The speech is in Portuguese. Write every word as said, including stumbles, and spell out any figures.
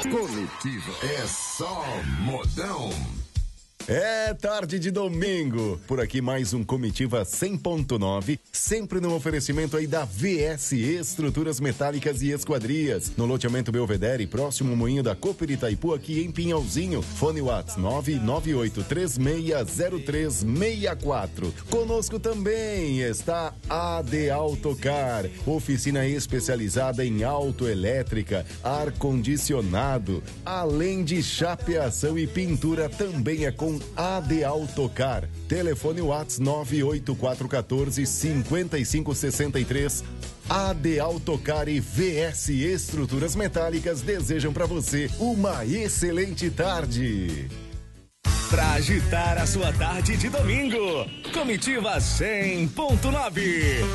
Comitiva é só modão. É tarde de domingo. Por aqui mais um Comitiva cem ponto nove, sempre no oferecimento aí da V S Estruturas Metálicas e Esquadrias, no loteamento Belvedere, próximo ao Moinho da Cooper Itaipu, aqui em Pinhalzinho. Fone WhatsApp nove nove oito três seis zero três seis quatro. Conosco também está a AD Autocar, oficina especializada em autoelétrica, ar-condicionado, além de chapeação e pintura, também é com A D Autocar. Telefone WhatsApp nove oito quatro um quatro cinco cinco seis três. A D Autocar e V S Estruturas Metálicas desejam para você uma excelente tarde. Pra agitar a sua tarde de domingo, Comitiva cem ponto nove.